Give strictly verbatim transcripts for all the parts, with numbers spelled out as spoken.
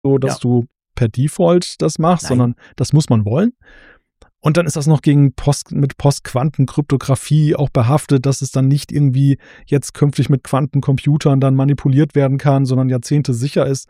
so, dass Ja. du per Default das machst, Nein. sondern das muss man wollen. Und dann ist das noch gegen Post, mit Postquantenkryptographie auch behaftet, dass es dann nicht irgendwie jetzt künftig mit Quantencomputern dann manipuliert werden kann, sondern Jahrzehnte sicher ist.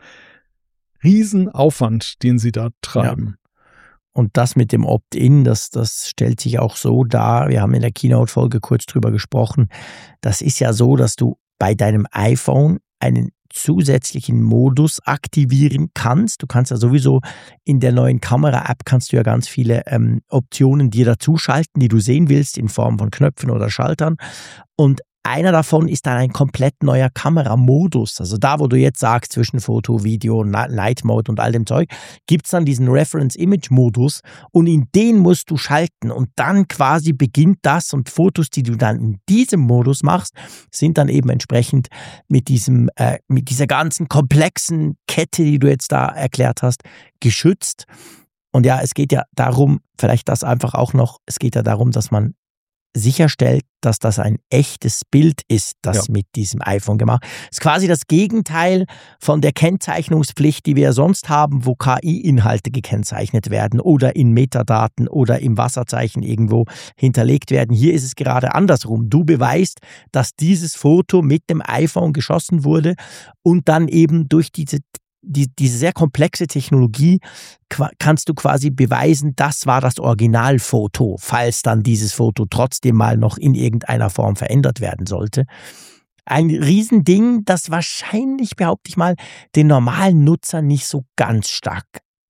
Riesenaufwand, den sie da treiben. Und das mit dem Opt-in, das, das stellt sich auch so dar. Wir haben in der Keynote-Folge kurz drüber gesprochen. Das ist ja so, dass du bei deinem iPhone einen zusätzlichen Modus aktivieren kannst. Du kannst ja sowieso in der neuen Kamera-App kannst du ja ganz viele ähm, Optionen dir dazuschalten, die du sehen willst, in Form von Knöpfen oder Schaltern. Und einer davon ist dann ein komplett neuer Kameramodus. Also da, wo du jetzt sagst, zwischen Foto, Video, Night Mode und all dem Zeug, gibt es dann diesen Reference-Image-Modus und in den musst du schalten und dann quasi beginnt das und Fotos, die du dann in diesem Modus machst, sind dann eben entsprechend mit diesem, äh, mit dieser ganzen komplexen Kette, die du jetzt da erklärt hast, geschützt. Und ja, es geht ja darum, vielleicht das einfach auch noch, es geht ja darum, dass man sicherstellt, dass das ein echtes Bild ist, das Ja. mit diesem iPhone gemacht ist. Das ist quasi das Gegenteil von der Kennzeichnungspflicht, die wir ja sonst haben, wo K I-Inhalte gekennzeichnet werden oder in Metadaten oder im Wasserzeichen irgendwo hinterlegt werden. Hier ist es gerade andersrum. Du beweist, dass dieses Foto mit dem iPhone geschossen wurde und dann eben durch diese Die, diese sehr komplexe Technologie kannst du quasi beweisen, das war das Originalfoto, falls dann dieses Foto trotzdem mal noch in irgendeiner Form verändert werden sollte. Ein Riesending, das wahrscheinlich, behaupte ich mal, den normalen Nutzer nicht so ganz stark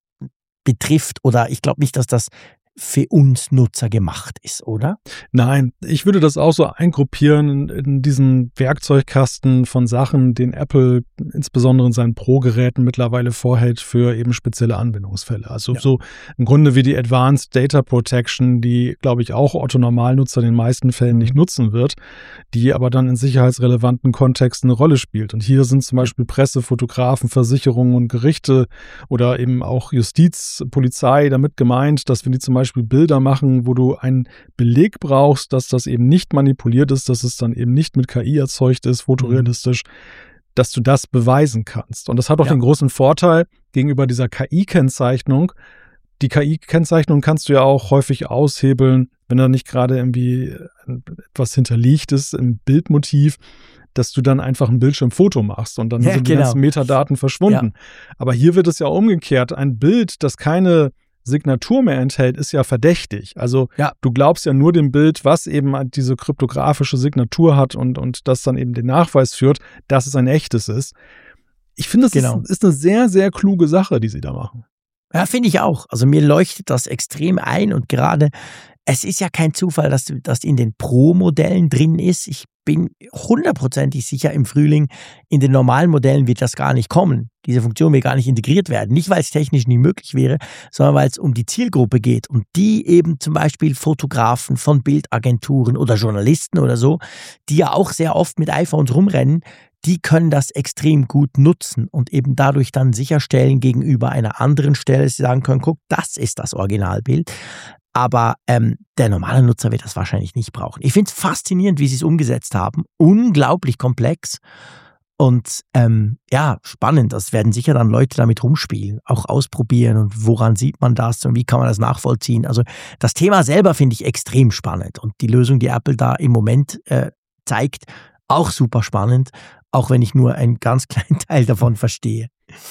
betrifft oder ich glaube nicht, dass das für uns Nutzer gemacht ist, oder? Nein, ich würde das auch so eingruppieren in diesen Werkzeugkasten von Sachen, den Apple insbesondere in seinen Pro-Geräten mittlerweile vorhält für eben spezielle Anwendungsfälle. Also Ja. so im Grunde wie die Advanced Data Protection, die, glaube ich, auch Otto-Normalnutzer in den meisten Fällen nicht nutzen wird, die aber dann in sicherheitsrelevanten Kontexten eine Rolle spielt. Und hier sind zum Beispiel Presse, Fotografen, Versicherungen und Gerichte oder eben auch Justiz, Polizei damit gemeint, dass wenn die zum Beispiel Beispiel Bilder machen, wo du einen Beleg brauchst, dass das eben nicht manipuliert ist, dass es dann eben nicht mit K I erzeugt ist, fotorealistisch, dass du das beweisen kannst. Und das hat auch Ja. den großen Vorteil gegenüber dieser K I-Kennzeichnung. Die K I-Kennzeichnung kannst du ja auch häufig aushebeln, wenn da nicht gerade irgendwie etwas hinterlegt ist im Bildmotiv, dass du dann einfach ein Bildschirmfoto machst und dann Ja, sind die genau. ganzen Metadaten verschwunden. Aber hier wird es ja umgekehrt. Ein Bild, das keine Signatur mehr enthält, ist ja verdächtig. Also Ja. du glaubst ja nur dem Bild, was eben diese kryptografische Signatur hat und, und das dann eben den Nachweis führt, dass es ein echtes ist. Ich finde, es Genau. ist, ist eine sehr, sehr kluge Sache, die sie da machen. Ja, finde ich auch. Also mir leuchtet das extrem ein und gerade, es ist ja kein Zufall, dass das in den Pro-Modellen drin ist. Ich bin hundertprozentig sicher, im Frühling in den normalen Modellen wird das gar nicht kommen. Diese Funktion wird gar nicht integriert werden. Nicht, weil es technisch nicht möglich wäre, sondern weil es um die Zielgruppe geht. Und die eben zum Beispiel Fotografen von Bildagenturen oder Journalisten oder so, die ja auch sehr oft mit iPhones rumrennen, die können das extrem gut nutzen und eben dadurch dann sicherstellen gegenüber einer anderen Stelle, dass sie sagen können, guck, das ist das Originalbild. Aber ähm, der normale Nutzer wird das wahrscheinlich nicht brauchen. Ich finde es faszinierend, wie sie es umgesetzt haben. Unglaublich komplex und ähm, ja, spannend. Das werden sicher dann Leute damit rumspielen, auch ausprobieren und woran sieht man das und wie kann man das nachvollziehen. Also das Thema selber finde ich extrem spannend und die Lösung, die Apple da im Moment äh, zeigt, auch super spannend, auch wenn ich nur einen ganz kleinen Teil davon verstehe.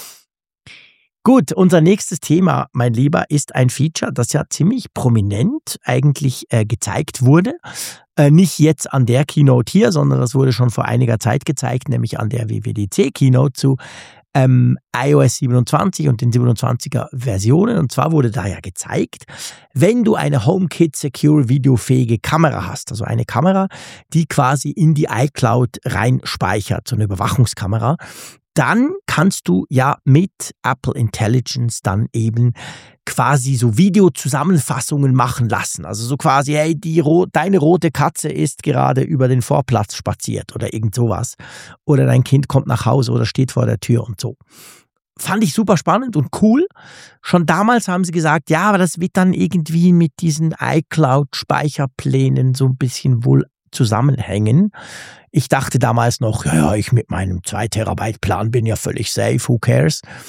Gut, unser nächstes Thema, mein Lieber, ist ein Feature, das ja ziemlich prominent eigentlich äh, gezeigt wurde. Äh, nicht jetzt an der Keynote hier, sondern das wurde schon vor einiger Zeit gezeigt, nämlich an der W W D C Keynote zu ähm, iOS siebenundzwanzig und den siebenundzwanziger Versionen. Und zwar wurde da ja gezeigt, wenn du eine HomeKit Secure videofähige Kamera hast, also eine Kamera, die quasi in die iCloud rein speichert, so eine Überwachungskamera, dann kannst du ja mit Apple Intelligence dann eben quasi so Videozusammenfassungen machen lassen. Also so quasi, hey, die ro- deine rote Katze ist gerade über den Vorplatz spaziert oder irgend sowas. Oder dein Kind kommt nach Hause oder steht vor der Tür und so. Fand ich super spannend und cool. Schon damals haben sie gesagt, ja, aber das wird dann irgendwie mit diesen iCloud-Speicherplänen so ein bisschen wohl zusammenhängen. Ich dachte damals noch, ja, ja, ich mit meinem zwei Terabyte Plan bin ja völlig safe, who cares?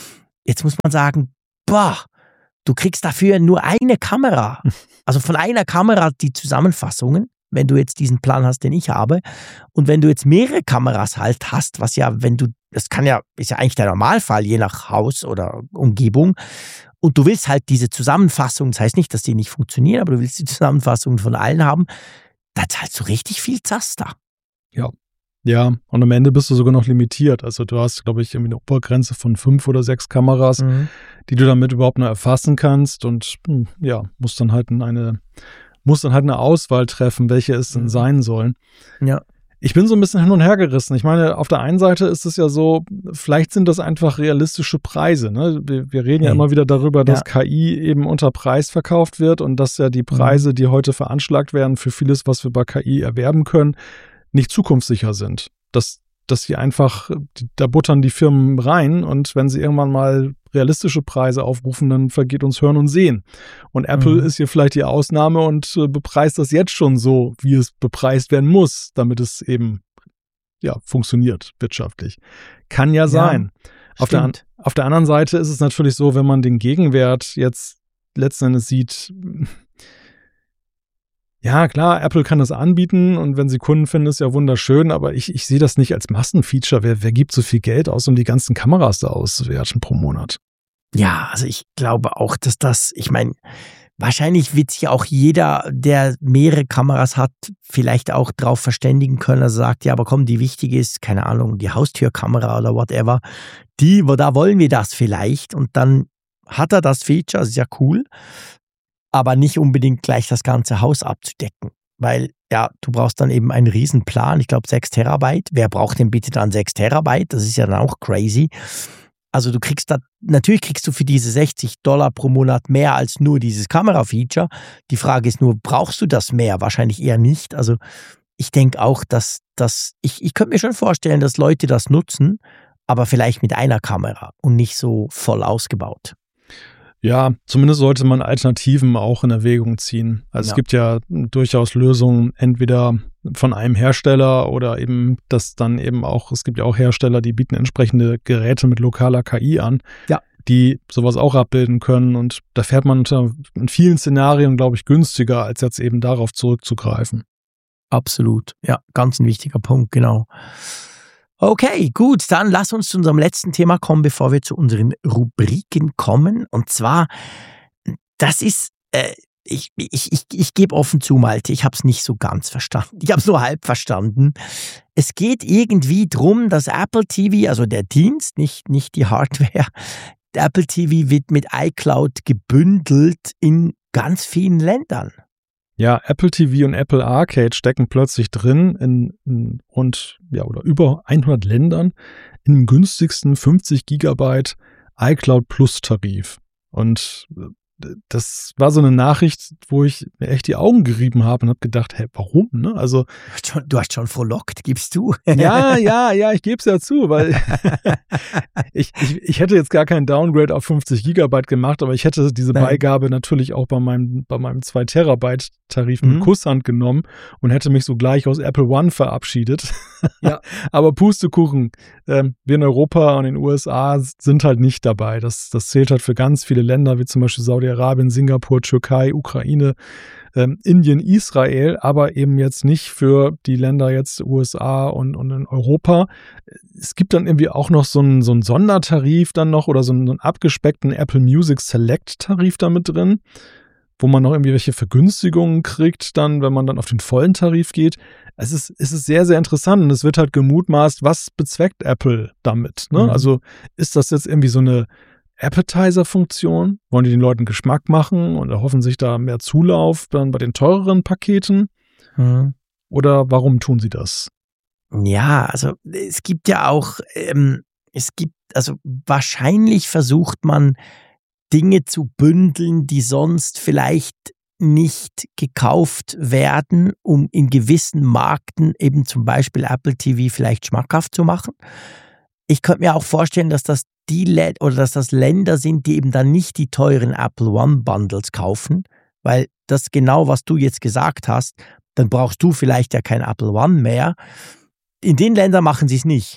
Jetzt muss man sagen, boah, du kriegst dafür nur eine Kamera. Also von einer Kamera die Zusammenfassungen, wenn du jetzt diesen Plan hast, den ich habe. Und wenn du jetzt mehrere Kameras halt hast, was ja, wenn du, das kann ja, ist ja eigentlich der Normalfall, je nach Haus oder Umgebung. Und du willst halt diese Zusammenfassung, das heißt nicht, dass die nicht funktionieren, aber du willst die Zusammenfassung von allen haben, da zahlst du richtig viel Zaster. Ja. Ja, und am Ende bist du sogar noch limitiert. Also du hast, glaube ich, irgendwie eine Obergrenze von fünf oder sechs Kameras, mhm. die du damit überhaupt nur erfassen kannst und ja, musst dann halt eine, musst dann halt eine Auswahl treffen, welche es denn sein sollen. Ja. Ich bin so ein bisschen hin und her gerissen. Ich meine, auf der einen Seite ist es ja so, vielleicht sind das einfach realistische Preise. Ne? Wir, wir reden hey. ja immer wieder darüber, dass ja. K I eben unter Preis verkauft wird und dass ja die Preise, mhm. die heute veranschlagt werden für vieles, was wir bei K I erwerben können, nicht zukunftssicher sind. Dass, dass sie einfach, da buttern die Firmen rein und wenn sie irgendwann mal realistische Preise aufrufen, dann vergeht uns Hören und Sehen. Und Apple mhm. ist hier vielleicht die Ausnahme und äh, bepreist das jetzt schon so, wie es bepreist werden muss, damit es eben ja, funktioniert wirtschaftlich. Kann ja sein. Ja, auf, der, auf der anderen Seite ist es natürlich so, wenn man den Gegenwert jetzt letzten Endes sieht, ja, klar, Apple kann das anbieten und wenn sie Kunden finden, ist ja wunderschön, aber ich, ich sehe das nicht als Massenfeature. Wer, wer gibt so viel Geld aus, um die ganzen Kameras da auszuwerten pro Monat? Ja, also ich glaube auch, dass das, ich meine, wahrscheinlich wird sich auch jeder, der mehrere Kameras hat, vielleicht auch darauf verständigen können, also sagt, ja, aber komm, die wichtige ist, keine Ahnung, die Haustürkamera oder whatever, die, da wollen wir das vielleicht und dann hat er das Feature, das ist ja cool, aber nicht unbedingt gleich das ganze Haus abzudecken, weil ja, du brauchst dann eben einen Riesenplan, ich glaube sechs Terabyte, wer braucht denn bitte dann sechs Terabyte, das ist ja dann auch crazy. Also du kriegst da, natürlich kriegst du für diese sechzig Dollar pro Monat mehr als nur dieses Kamera-Feature. Die Frage ist nur, brauchst du das mehr? Wahrscheinlich eher nicht. Also ich denke auch, dass, dass ich, ich könnte mir schon vorstellen, dass Leute das nutzen, aber vielleicht mit einer Kamera und nicht so voll ausgebaut. Ja, zumindest sollte man Alternativen auch in Erwägung ziehen. Also ja. Es gibt ja durchaus Lösungen, entweder von einem Hersteller oder eben das dann eben auch, es gibt ja auch Hersteller, die bieten entsprechende Geräte mit lokaler K I an, ja. die sowas auch abbilden können und da fährt man unter, in vielen Szenarien, glaube ich, günstiger, als jetzt eben darauf zurückzugreifen. Absolut, ja, ganz ein wichtiger Punkt, genau. Okay, gut, dann lass uns zu unserem letzten Thema kommen, bevor wir zu unseren Rubriken kommen. Und zwar, das ist, äh, ich, ich, ich, ich gebe offen zu, Malte, ich habe es nicht so ganz verstanden. Ich habe es nur halb verstanden. Es geht irgendwie drum, dass Apple T V, also der Dienst, nicht, nicht die Hardware, Apple T V wird mit iCloud gebündelt in ganz vielen Ländern. Ja, Apple T V und Apple Arcade stecken plötzlich drin in, in rund, ja, oder über hundert Ländern in dem günstigsten fünfzig Gigabyte iCloud Plus Tarif. Und das war so eine Nachricht, wo ich mir echt die Augen gerieben habe und habe gedacht, hä, warum? Ne? Also, du hast schon frohlockt, gibst du? Ja, ja, ja, ich gebe es ja zu, weil ich, ich, ich hätte jetzt gar keinen Downgrade auf fünfzig Gigabyte gemacht, aber ich hätte diese Nein. Beigabe natürlich auch bei meinem, bei meinem zwei Terabyte Tarif mit mhm. Kusshand genommen und hätte mich so gleich aus Apple One verabschiedet. Ja. Aber Pustekuchen, äh, wir in Europa und in den U S A sind halt nicht dabei. Das, das zählt halt für ganz viele Länder, wie zum Beispiel Saudi-Arabien, Singapur, Türkei, Ukraine, ähm, Indien, Israel, aber eben jetzt nicht für die Länder jetzt U S A und, und in Europa. Es gibt dann irgendwie auch noch so einen, so einen Sondertarif dann noch oder so einen, so einen abgespeckten Apple Music Select Tarif da mit drin, wo man noch irgendwie welche Vergünstigungen kriegt dann, wenn man dann auf den vollen Tarif geht. Es ist, es ist sehr, sehr interessant und es wird halt gemutmaßt, was bezweckt Apple damit? Ne? Mhm. Also ist das jetzt irgendwie so eine Appetizer-Funktion? Wollen die den Leuten Geschmack machen und erhoffen sich da mehr Zulauf dann bei den teureren Paketen? Mhm. Oder warum tun sie das? Ja, also es gibt ja auch, ähm, es gibt, also wahrscheinlich versucht man Dinge zu bündeln, die sonst vielleicht nicht gekauft werden, um in gewissen Märkten eben zum Beispiel Apple T V vielleicht schmackhaft zu machen. Ich könnte mir auch vorstellen, dass das die Lä- oder dass das Länder sind, die eben dann nicht die teuren Apple One Bundles kaufen, weil das genau, was du jetzt gesagt hast, dann brauchst du vielleicht ja kein Apple One mehr. In den Ländern machen sie es nicht.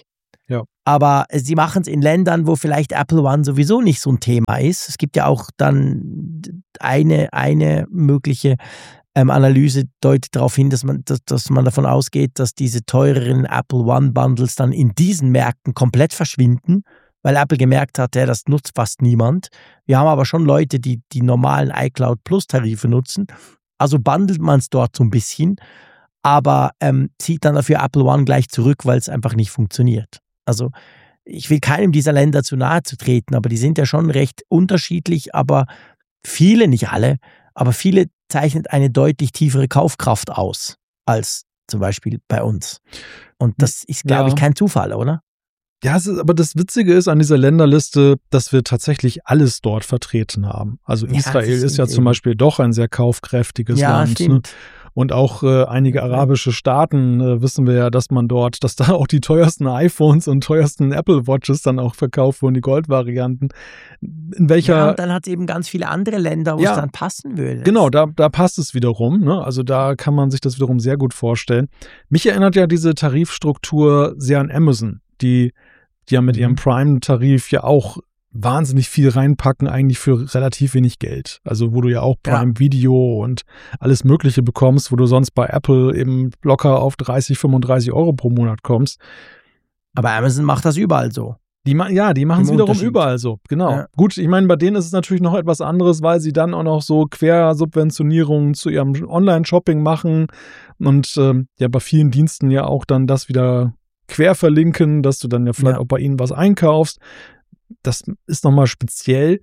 Ja. Aber sie machen es in Ländern, wo vielleicht Apple One sowieso nicht so ein Thema ist. Es gibt ja auch dann eine, eine mögliche ähm, Analyse, deutet darauf hin, dass man, dass, dass man davon ausgeht, dass diese teureren Apple One Bundles dann in diesen Märkten komplett verschwinden, weil Apple gemerkt hat, ja, das nutzt fast niemand. Wir haben aber schon Leute, die die normalen iCloud Plus Tarife nutzen. Also bundelt man es dort so ein bisschen, aber ähm, zieht dann dafür Apple One gleich zurück, weil es einfach nicht funktioniert. Also ich will keinem dieser Länder zu nahe zu treten, aber die sind ja schon recht unterschiedlich, aber viele, nicht alle, aber viele zeichnet eine deutlich tiefere Kaufkraft aus als zum Beispiel bei uns. Und das ist, glaube ja. ich, kein Zufall, oder? Ja, es ist, aber das Witzige ist an dieser Länderliste, dass wir tatsächlich alles dort vertreten haben. Also Israel ja, ist ja zum Beispiel doch ein sehr kaufkräftiges ja, Land. Stimmt. Ne? Und auch äh, einige arabische Staaten äh, wissen wir ja, dass man dort, dass da auch die teuersten iPhones und teuersten Apple Watches dann auch verkauft wurden, die Goldvarianten. In welcher. Ja, und dann hat es eben ganz viele andere Länder, wo ja, es dann passen würde. Genau, da, da passt es wiederum. Ne? Also da kann man sich das wiederum sehr gut vorstellen. Mich erinnert ja diese Tarifstruktur sehr an Amazon, die, die ja mit ihrem Prime-Tarif ja auch wahnsinnig viel reinpacken, eigentlich für relativ wenig Geld. Also wo du ja auch Prime ja. Video und alles Mögliche bekommst, wo du sonst bei Apple eben locker auf dreißig, fünfunddreißig Euro pro Monat kommst. Aber Amazon macht das überall so. Die ma- ja, die machen es wiederum überall so, genau. Ja. Gut, ich meine, bei denen ist es natürlich noch etwas anderes, weil sie dann auch noch so Quersubventionierungen zu ihrem Online-Shopping machen und ähm, ja bei vielen Diensten ja auch dann das wieder quer verlinken, dass du dann ja vielleicht ja. auch bei ihnen was einkaufst. Das ist nochmal speziell.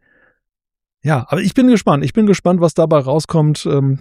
Ja, aber ich bin gespannt. Ich bin gespannt, was dabei rauskommt, ähm,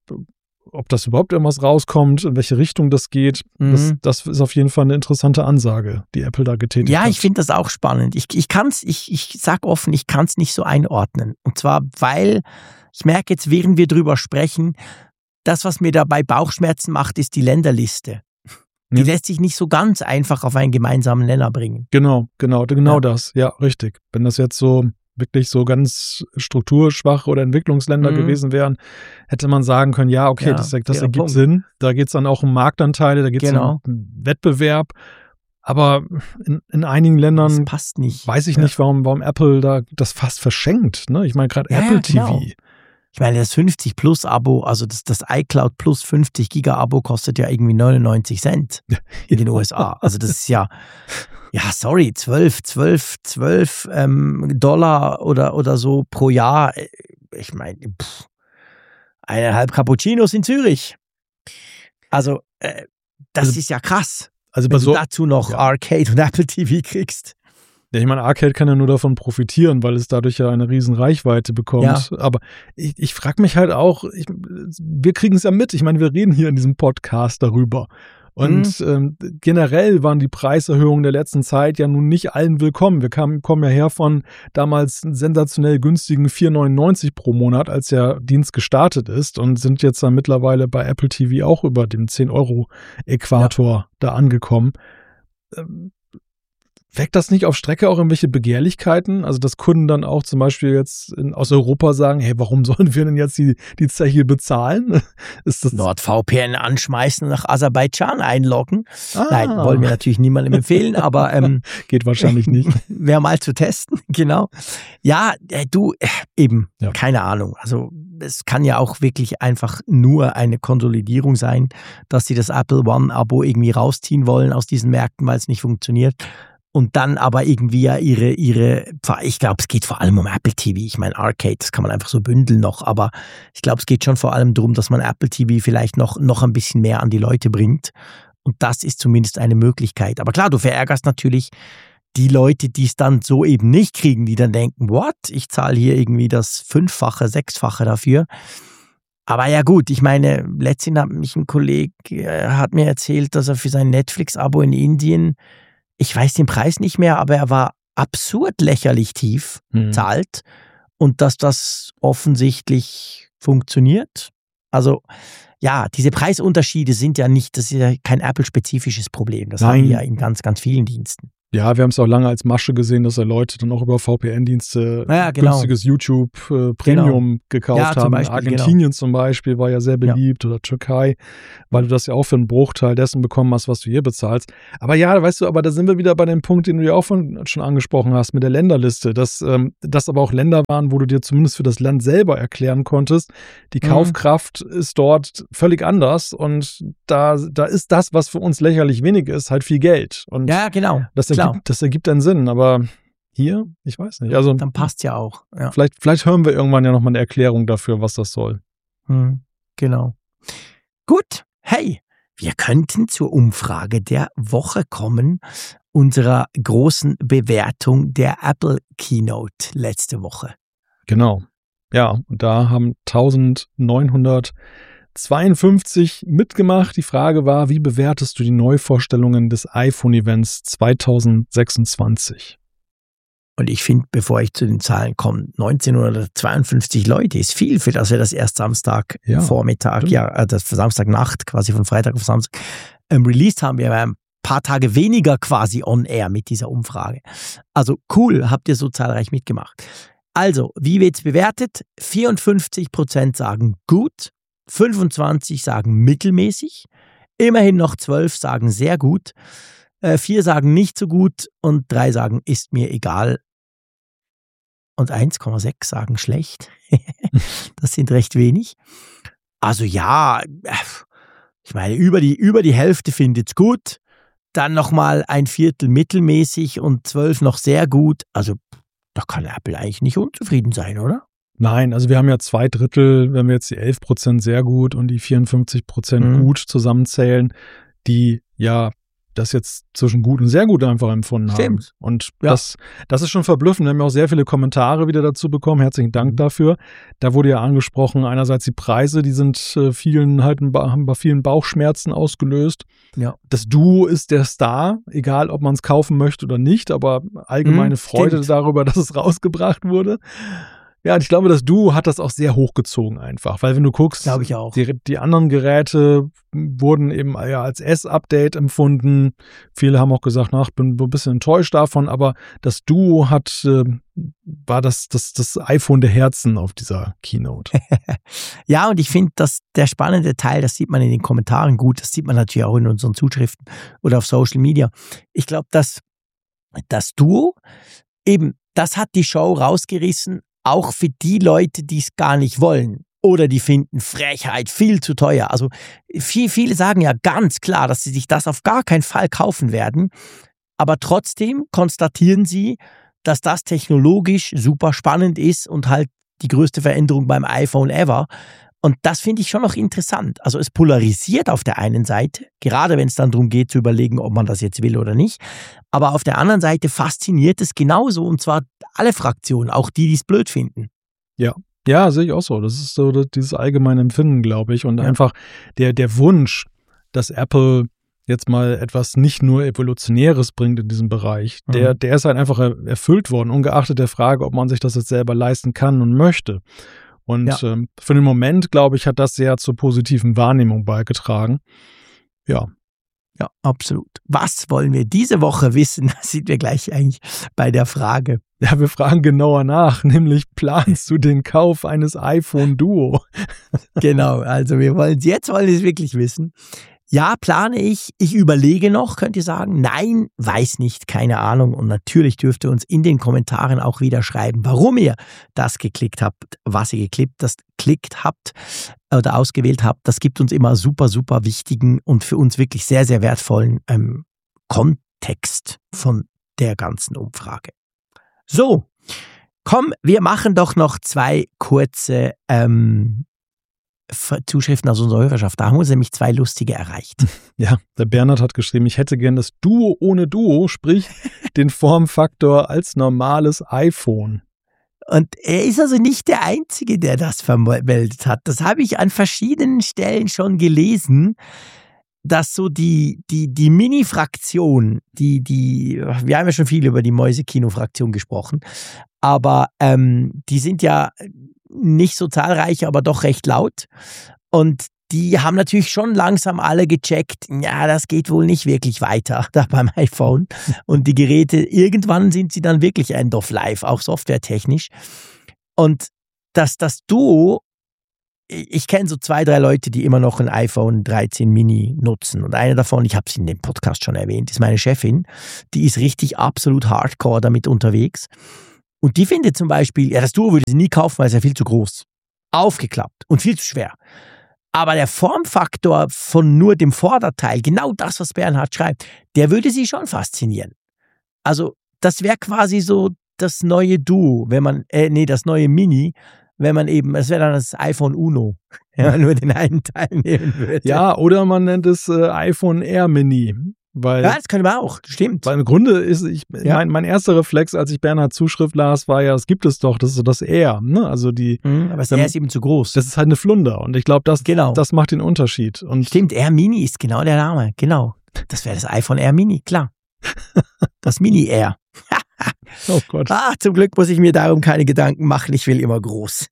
ob das überhaupt irgendwas rauskommt, in welche Richtung das geht. Mhm. Das, das ist auf jeden Fall eine interessante Ansage, die Apple da getätigt ja, hat. Ja, ich finde das auch spannend. Ich, ich kann's, ich, ich sag offen, ich kann es nicht so einordnen. Und zwar, weil ich merke jetzt, während wir drüber sprechen, das, was mir dabei Bauchschmerzen macht, ist die Länderliste. Die ja. lässt sich nicht so ganz einfach auf einen gemeinsamen Nenner bringen. Genau, genau, genau ja. das. Ja, richtig. Wenn das jetzt so wirklich so ganz strukturschwache oder Entwicklungsländer mhm. gewesen wären, hätte man sagen können, ja, okay, ja, das, das ergibt Punkt. Sinn. Da geht es dann auch um Marktanteile, da geht es genau. um Wettbewerb. Aber in, in einigen Ländern das passt nicht. Weiß ich ja. nicht, warum, warum Apple da das fast verschenkt. Ne? Ich meine, gerade ja, Apple genau. T V. Ich meine, das fünfzig Plus Abo, also das, das iCloud Plus fünfzig Giga Abo kostet ja irgendwie neunundneunzig Cent in den U S A. Also das ist ja, ja sorry, zwölf, zwölf, zwölf ähm, Dollar oder, oder so pro Jahr. Ich meine, pff, eineinhalb Cappuccinos in Zürich. Also äh, das also, ist ja krass, also wenn so, du dazu noch ja. Arcade und Apple T V kriegst. Ja, ich meine, Arcade kann ja nur davon profitieren, weil es dadurch ja eine riesen Reichweite bekommt. Ja. Aber ich, ich frage mich halt auch, ich, wir kriegen es ja mit. Ich meine, wir reden hier in diesem Podcast darüber. Und mhm. ähm, generell waren die Preiserhöhungen der letzten Zeit ja nun nicht allen willkommen. Wir kamen, kommen ja her von damals sensationell günstigen vier neunundneunzig pro Monat, als der Dienst gestartet ist und sind jetzt dann mittlerweile bei Apple T V auch über dem zehn Euro Äquator ja. da angekommen. Ähm, Weckt das nicht auf Strecke auch irgendwelche Begehrlichkeiten? Also, dass Kunden dann auch zum Beispiel jetzt in, aus Europa sagen, hey, warum sollen wir denn jetzt die, die Zeche bezahlen? Ist das NordVPN anschmeißen, nach Aserbaidschan einloggen? Ah. Nein, wollen wir natürlich niemandem empfehlen, aber ähm, geht wahrscheinlich nicht. Wäre mal zu testen, genau. Ja, du, eben, ja. keine Ahnung. Also, es kann ja auch wirklich einfach nur eine Konsolidierung sein, dass sie das Apple One-Abo irgendwie rausziehen wollen aus diesen Märkten, weil es nicht funktioniert. Und dann aber irgendwie ja ihre, ihre, ich glaube, es geht vor allem um Apple T V. Ich meine, Arcade, das kann man einfach so bündeln noch, aber ich glaube, es geht schon vor allem darum, dass man Apple T V vielleicht noch, noch ein bisschen mehr an die Leute bringt. Und das ist zumindest eine Möglichkeit. Aber klar, du verärgerst natürlich die Leute, die es dann so eben nicht kriegen, die dann denken, what? Ich zahle hier irgendwie das Fünffache, Sechsfache dafür. Aber ja gut, ich meine, letztens hat mich ein Kollege, äh, hat mir erzählt, dass er für sein Netflix-Abo in Indien, ich weiß den Preis nicht mehr, aber er war absurd lächerlich tief, mhm. zahlt, und dass das offensichtlich funktioniert. Also ja, diese Preisunterschiede sind ja nicht, das ist ja kein Apple-spezifisches Problem. Das Nein. haben wir ja in ganz, ganz vielen Diensten. Ja, wir haben es auch lange als Masche gesehen, dass da Leute dann auch über V P N-Dienste ja, genau. günstiges YouTube äh, Premium genau. gekauft ja, haben. Beispiel, Argentinien genau. zum Beispiel war ja sehr beliebt ja. oder Türkei, weil du das ja auch für einen Bruchteil dessen bekommen hast, was du hier bezahlst. Aber ja, weißt du, aber da sind wir wieder bei dem Punkt, den du ja auch von, schon angesprochen hast mit der Länderliste, dass ähm, das aber auch Länder waren, wo du dir zumindest für das Land selber erklären konntest, die mhm. Kaufkraft ist dort völlig anders und da, da ist das, was für uns lächerlich wenig ist, halt viel Geld. Und ja, genau. Das ergibt, das ergibt einen Sinn, aber hier, ich weiß nicht. Also, dann passt ja auch. Ja. Vielleicht, vielleicht hören wir irgendwann ja nochmal eine Erklärung dafür, was das soll. Hm, genau. Gut, hey, wir könnten zur Umfrage der Woche kommen, unserer großen Bewertung der Apple Keynote letzte Woche. Genau. Ja, und da haben neunzehnhundertzweiundfünfzig mitgemacht. Die Frage war, wie bewertest du die Neuvorstellungen des iPhone-Events zweitausendsechsundzwanzig? Und ich finde, bevor ich zu den Zahlen komme, neunzehnhundertzweiundfünfzig Leute ist viel, für das wir das erst Samstag ja, Vormittag, stimmt. ja, das Samstagnacht, quasi von Freitag auf Samstag, ähm, released haben. Wir ein paar Tage weniger quasi on air mit dieser Umfrage. Also cool, habt ihr so zahlreich mitgemacht. Also, wie wird's bewertet? vierundfünfzig Prozent sagen gut, fünfundzwanzig sagen mittelmäßig, immerhin noch zwölf sagen sehr gut, äh, vier sagen nicht so gut und drei sagen ist mir egal. Und eins Komma sechs sagen schlecht. Das sind recht wenig. Also ja, ich meine, über die, über die Hälfte findet es gut. Dann nochmal ein Viertel mittelmäßig und zwölf noch sehr gut. Also da kann Apple eigentlich nicht unzufrieden sein, oder? Nein, also wir haben ja zwei Drittel, wenn wir jetzt die elf Prozent sehr gut und die vierundfünfzig Prozent mhm. gut zusammenzählen, die ja das jetzt zwischen gut und sehr gut einfach empfunden Stimmt. haben. Und ja. das, das ist schon verblüffend. Wir haben ja auch sehr viele Kommentare wieder dazu bekommen. Herzlichen Dank mhm. dafür. Da wurde ja angesprochen, einerseits die Preise, die sind äh, vielen halt haben bei vielen Bauchschmerzen ausgelöst. Ja. Das Duo ist der Star, egal ob man es kaufen möchte oder nicht, aber allgemeine mhm, Freude stimmt. darüber, dass es rausgebracht wurde. Ja, und ich glaube, das Duo hat das auch sehr hochgezogen einfach, weil wenn du guckst, glaube ich auch. Die, die anderen Geräte wurden eben ja als S-Update empfunden. Viele haben auch gesagt, na, ich bin ein bisschen enttäuscht davon, aber das Duo hat, äh, war das, das, das iPhone der Herzen auf dieser Keynote. Ja, und ich finde, dass der spannende Teil, das sieht man in den Kommentaren gut, das sieht man natürlich auch in unseren Zuschriften oder auf Social Media. Ich glaube, dass das Duo eben, das hat die Show rausgerissen, auch für die Leute, die es gar nicht wollen oder die finden Frechheit viel zu teuer. Also viel, viele sagen ja ganz klar, dass sie sich das auf gar keinen Fall kaufen werden. Aber trotzdem konstatieren sie, dass das technologisch super spannend ist und halt die größte Veränderung beim iPhone ever. Und das finde ich schon noch interessant. Also es polarisiert auf der einen Seite, gerade wenn es dann darum geht zu überlegen, ob man das jetzt will oder nicht. Aber auf der anderen Seite fasziniert es genauso und zwar alle Fraktionen, auch die, die es blöd finden. Ja, ja, sehe ich auch so. Das ist so das, dieses allgemeine Empfinden, glaube ich. Und ja. einfach der, der Wunsch, dass Apple jetzt mal etwas nicht nur Evolutionäres bringt in diesem Bereich, mhm. der, der ist halt einfach erfüllt worden, ungeachtet der Frage, ob man sich das jetzt selber leisten kann und möchte. Und ja. ähm, für den Moment, glaube ich, hat das sehr zur positiven Wahrnehmung beigetragen. Ja. Ja, absolut. Was wollen wir diese Woche wissen? Das sind wir gleich eigentlich bei der Frage. Ja, wir fragen genauer nach, nämlich planst du den Kauf eines iPhone Duo? Genau, also wir wollen jetzt wollen wir es wirklich wissen. Ja, plane ich. Ich überlege noch, könnt ihr sagen. Nein, weiß nicht, keine Ahnung. Und natürlich dürft ihr uns in den Kommentaren auch wieder schreiben, warum ihr das geklickt habt, was ihr geklickt, das klickt habt oder ausgewählt habt. Das gibt uns immer super, super wichtigen und für uns wirklich sehr, sehr wertvollen ähm, Kontext von der ganzen Umfrage. So, komm, wir machen doch noch zwei kurze ähm, Zuschriften aus unserer Hörerschaft. Da haben uns nämlich zwei lustige erreicht. Ja, der Bernhard hat geschrieben, ich hätte gern das Duo ohne Duo, sprich den Formfaktor als normales iPhone. Und er ist also nicht der Einzige, der das vermeldet hat. Das habe ich an verschiedenen Stellen schon gelesen, dass so die, die, die Mini-Fraktion, die, die, wir haben ja schon viel über die Mäusekino-Fraktion gesprochen, aber ähm, die sind ja nicht so zahlreich, aber doch recht laut. Und die haben natürlich schon langsam alle gecheckt, ja, das geht wohl nicht wirklich weiter da beim iPhone. Und die Geräte, irgendwann sind sie dann wirklich end of life, auch softwaretechnisch. Und dass das Duo, ich kenne so zwei, drei Leute, die immer noch ein iPhone dreizehn Mini nutzen. Und eine davon, ich habe es in dem Podcast schon erwähnt, ist meine Chefin. Die ist richtig absolut hardcore damit unterwegs. Und die findet zum Beispiel, ja, das Duo würde sie nie kaufen, weil es ja viel zu groß, aufgeklappt und viel zu schwer. Aber der Formfaktor von nur dem Vorderteil, genau das, was Bernhard schreibt, der würde sie schon faszinieren. Also das wäre quasi so das neue Duo, wenn man, äh, nee, das neue Mini, wenn man eben, es wäre dann das iPhone Uno, wenn man nur den einen Teil nehmen würde. Ja, oder man nennt es äh, iPhone Air Mini. Weil, ja, das können wir auch, stimmt. Weil im Grunde ist, ich, ja. mein, mein erster Reflex, als ich Bernhards Zuschrift las, war ja, das gibt es doch, das ist so das Air, ne? Also die. Mhm, aber das Air ist eben zu groß. Das ist halt eine Flunder und ich glaube, das, genau. das macht den Unterschied. Und stimmt, Air Mini ist genau der Name, genau. Das wäre das iPhone Air Mini, klar. Das Mini Air. Oh Gott. Ah, zum Glück muss ich mir darum keine Gedanken machen, ich will immer groß.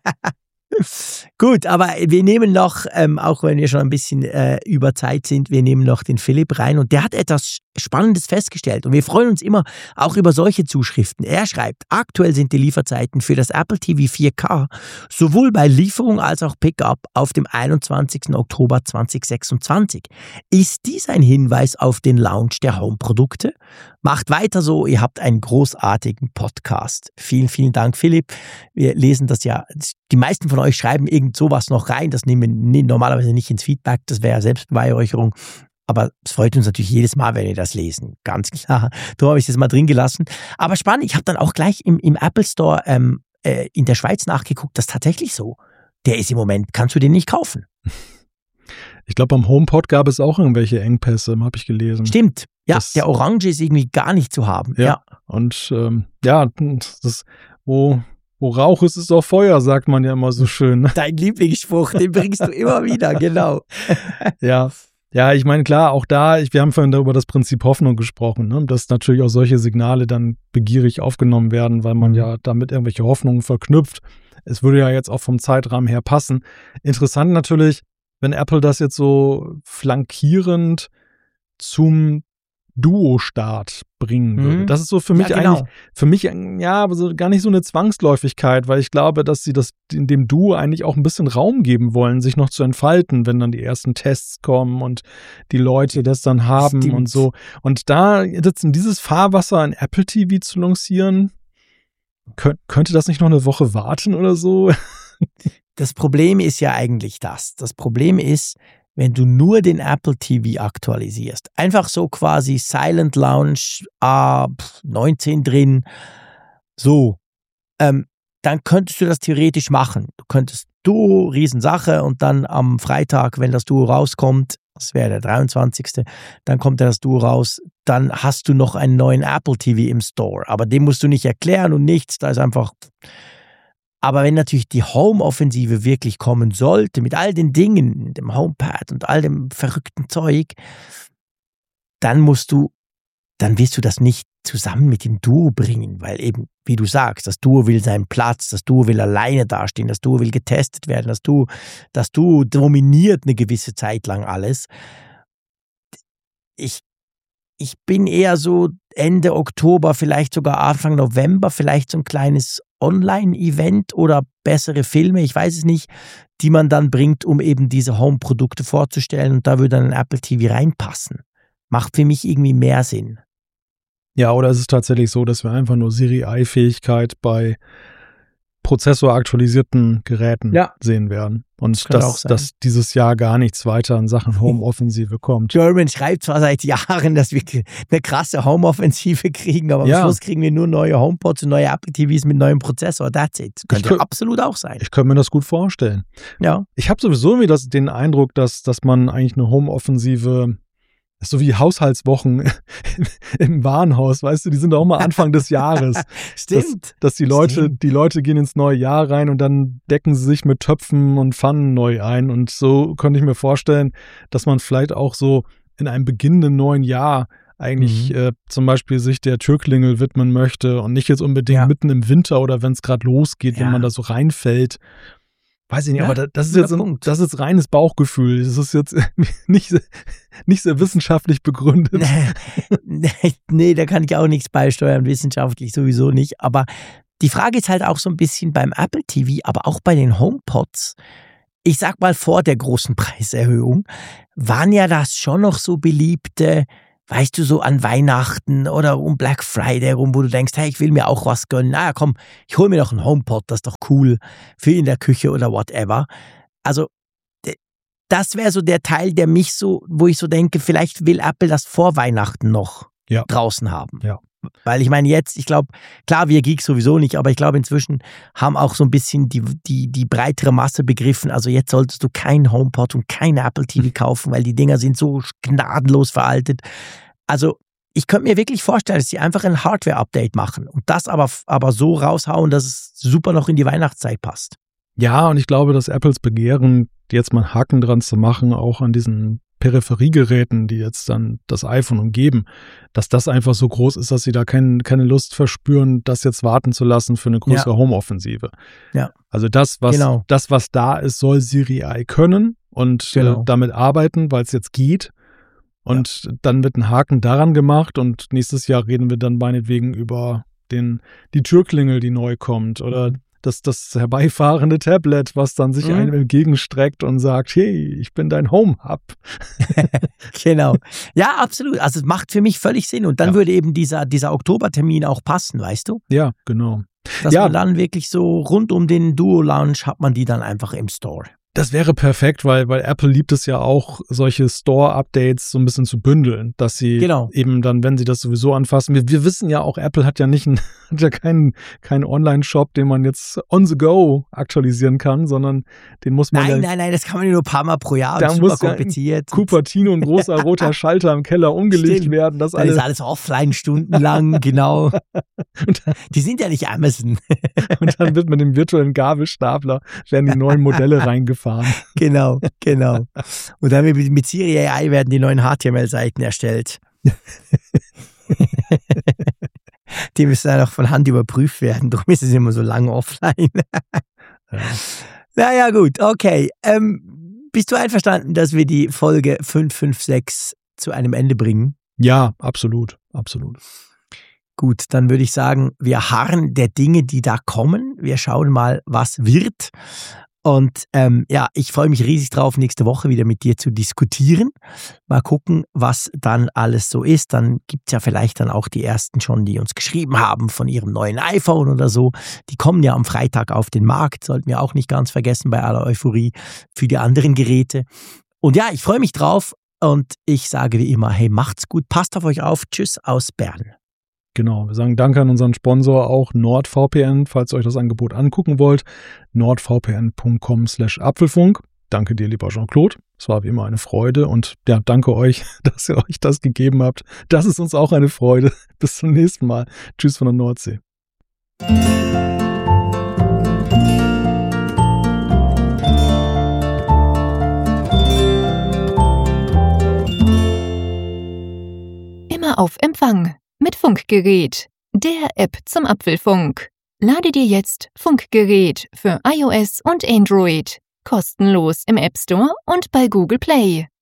Gut, aber wir nehmen noch, ähm, auch wenn wir schon ein bisschen äh, über Zeit sind, wir nehmen noch den Philipp rein und der hat etwas Spannendes festgestellt und wir freuen uns immer auch über solche Zuschriften. Er schreibt, aktuell sind die Lieferzeiten für das Apple T V vier K sowohl bei Lieferung als auch Pickup auf dem einundzwanzigsten Oktober zweitausendsechsundzwanzig. Ist dies ein Hinweis auf den Launch der Home-Produkte? Macht weiter so, ihr habt einen großartigen Podcast. Vielen, vielen Dank, Philipp. Wir lesen das ja, die meisten von euch schreiben irgend sowas noch rein, das nehmen wir normalerweise nicht ins Feedback, das wäre ja Selbstbeweihräucherung. Aber es freut uns natürlich jedes Mal, wenn wir das lesen, ganz klar. Darum habe ich das mal drin gelassen. Aber spannend, ich habe dann auch gleich im, im Apple Store ähm, äh, in der Schweiz nachgeguckt, das ist tatsächlich so. Der ist im Moment, kannst du den nicht kaufen. Ich glaube, beim HomePod gab es auch irgendwelche Engpässe, habe ich gelesen. Stimmt, ja, das, der Orange ist irgendwie gar nicht zu haben. Ja, ja. und ähm, ja, das, wo, wo Rauch ist, ist auch Feuer, sagt man ja immer so schön. Dein Lieblingsspruch, den bringst du immer wieder, genau. Ja. Ja, ich meine, klar, auch da, ich, wir haben vorhin über das Prinzip Hoffnung gesprochen, ne? Dass natürlich auch solche Signale dann begierig aufgenommen werden, weil man ja damit irgendwelche Hoffnungen verknüpft. Es würde ja jetzt auch vom Zeitrahmen her passen. Interessant natürlich, wenn Apple das jetzt so flankierend zum Duo-Start bringen würde. Mhm. Das ist so für mich ja, genau. eigentlich, für mich, ja, aber so gar nicht so eine Zwangsläufigkeit, weil ich glaube, dass sie das in dem Duo eigentlich auch ein bisschen Raum geben wollen, sich noch zu entfalten, wenn dann die ersten Tests kommen und die Leute das dann haben Stimmt. und so. Und da jetzt in dieses Fahrwasser ein Apple T V zu lancieren, könnt, könnte das nicht noch eine Woche warten oder so? Das Problem ist ja eigentlich das. Das Problem ist, wenn du nur den Apple T V aktualisierst, einfach so quasi Silent Launch A neunzehn drin, so, ähm, dann könntest du das theoretisch machen. Du könntest Duo, Riesensache, und dann am Freitag, wenn das Duo rauskommt, das wäre der dreiundzwanzigste, dann kommt das Duo raus, dann hast du noch einen neuen Apple T V im Store. Aber den musst du nicht erklären und nichts, da ist einfach... Aber wenn natürlich die Home-Offensive wirklich kommen sollte, mit all den Dingen, dem HomePad und all dem verrückten Zeug, dann musst du, dann wirst du das nicht zusammen mit dem Duo bringen, weil eben, wie du sagst, das Duo will seinen Platz, das Duo will alleine dastehen, das Duo will getestet werden, das Duo, das Duo dominiert eine gewisse Zeit lang alles. Ich Ich bin eher so Ende Oktober, vielleicht sogar Anfang November, vielleicht so ein kleines Online-Event oder bessere Filme, ich weiß es nicht, die man dann bringt, um eben diese Home-Produkte vorzustellen, und da würde dann ein Apple T V reinpassen. Macht für mich irgendwie mehr Sinn. Ja, oder ist es tatsächlich so, dass wir einfach nur Siri-I-Fähigkeit bei prozessoraktualisierten Geräten ja. sehen werden. Und das dass, dass dieses Jahr gar nichts weiter in Sachen Home-Offensive kommt. German schreibt zwar seit Jahren, dass wir eine krasse Home-Offensive kriegen, aber am ja. Schluss kriegen wir nur neue HomePods und neue Apple T Vs mit neuem Prozessor. That's it. Könnte könnt, absolut auch sein. Ich könnte mir das gut vorstellen. Ja. Ich habe sowieso irgendwie das, den Eindruck, dass, dass man eigentlich eine Home-Offensive... Das ist so wie Haushaltswochen im Warenhaus, weißt du, die sind auch mal Anfang des Jahres. Stimmt. Dass, dass die Leute, Stimmt. die Leute gehen ins neue Jahr rein und dann decken sie sich mit Töpfen und Pfannen neu ein. Und so könnte ich mir vorstellen, dass man vielleicht auch so in einem beginnenden neuen Jahr eigentlich mhm. äh, zum Beispiel sich der Türklingel widmen möchte und nicht jetzt unbedingt ja. mitten im Winter oder wenn es gerade losgeht, ja. wenn man da so reinfällt. weiß ich nicht, Ja, aber das ist guter jetzt ein, Punkt. das ist jetzt reines Bauchgefühl. Das ist jetzt nicht, nicht sehr wissenschaftlich begründet. Nee, nee, da kann ich auch nichts beisteuern, wissenschaftlich sowieso nicht. Aber die Frage ist halt auch so ein bisschen beim Apple T V, aber auch bei den HomePods. Ich sag mal, vor der großen Preiserhöhung waren ja das schon noch so beliebte, weißt du, so an Weihnachten oder um Black Friday rum, wo du denkst, hey, ich will mir auch was gönnen. Naja, komm, ich hole mir noch einen HomePod, das ist doch cool für in der Küche oder whatever. Also das wäre so der Teil, der mich so, wo ich so denke, vielleicht will Apple das vor Weihnachten noch Ja. draußen haben. Ja. Weil ich meine jetzt, ich glaube, klar, wir Geeks sowieso nicht, aber ich glaube inzwischen haben auch so ein bisschen die, die, die breitere Masse begriffen. Also jetzt solltest du kein HomePod und kein Apple T V kaufen, weil die Dinger sind so gnadenlos veraltet. Also ich könnte mir wirklich vorstellen, dass sie einfach ein Hardware-Update machen und das aber, aber so raushauen, dass es super noch in die Weihnachtszeit passt. Ja, und ich glaube, dass Apples Begehren, jetzt mal einen Haken dran zu machen, auch an diesen Peripheriegeräten, die jetzt dann das iPhone umgeben, dass das einfach so groß ist, dass sie da kein, keine Lust verspüren, das jetzt warten zu lassen für eine größere Ja. Home-Offensive. Ja. Also das, was Genau. das, was da ist, soll Siri A I können und Genau. äh, damit arbeiten, weil es jetzt geht. Und ja. dann wird ein Haken daran gemacht und nächstes Jahr reden wir dann meinetwegen über den, die Türklingel, die neu kommt oder das, das herbeifahrende Tablet, was dann sich Mhm. einem entgegenstreckt und sagt, hey, ich bin dein Home-Hub. Genau. Ja, absolut. Also es macht für mich völlig Sinn. Und dann Ja. würde eben dieser, dieser Oktobertermin auch passen, weißt du? Ja, genau. Dass Ja. man dann wirklich so rund um den Duo-Launch hat man die dann einfach im Store. Das wäre perfekt, weil, weil Apple liebt es ja auch, solche Store-Updates so ein bisschen zu bündeln, dass sie Genau. eben dann, wenn sie das sowieso anfassen, wir, wir wissen ja auch, Apple hat ja nicht einen, hat ja keinen, keinen Online-Shop, den man jetzt on the go aktualisieren kann, sondern den muss man Nein, ja, nein, nein, das kann man nur ein paar Mal pro Jahr Da und super muss ja ein kompliziert. Cupertino, ein großer roter Schalter im Keller umgelegt Stimmt. werden, dass Dann ist alle, alles offline stundenlang, genau. und, Die sind ja nicht Amazon. und dann wird mit dem virtuellen Gabelstapler, werden die neuen Modelle reingefahren. Genau, genau. Und dann mit, mit Siri A I werden die neuen H T M L-Seiten erstellt. Die müssen dann auch von Hand überprüft werden, darum ist es immer so lange offline. Ja. Naja, gut, okay. Ähm, bist du einverstanden, dass wir die Folge fünf fünf sechs zu einem Ende bringen? Ja, absolut, absolut. Gut, dann würde ich sagen, wir harren der Dinge, die da kommen. Wir schauen mal, was wird. Und ähm, ja, ich freue mich riesig drauf, nächste Woche wieder mit dir zu diskutieren. Mal gucken, was dann alles so ist. Dann gibt es ja vielleicht dann auch die ersten schon, die uns geschrieben haben von ihrem neuen iPhone oder so. Die kommen ja am Freitag auf den Markt, sollten wir auch nicht ganz vergessen bei aller Euphorie für die anderen Geräte. Und ja, ich freue mich drauf und ich sage wie immer, hey, macht's gut, passt auf euch auf. Tschüss aus Bern. Genau, wir sagen Danke an unseren Sponsor auch NordVPN, falls ihr euch das Angebot angucken wollt. nordvpn punkt com slash Apfelfunk. Danke dir, lieber Jean-Claude. Es war wie immer eine Freude und ja, danke euch, dass ihr euch das gegeben habt. Das ist uns auch eine Freude. Bis zum nächsten Mal. Tschüss von der Nordsee. Immer auf Empfang. Mit Funkgerät, der App zum Apfelfunk. Lade dir jetzt Funkgerät für iOS und Android kostenlos im App Store und bei Google Play.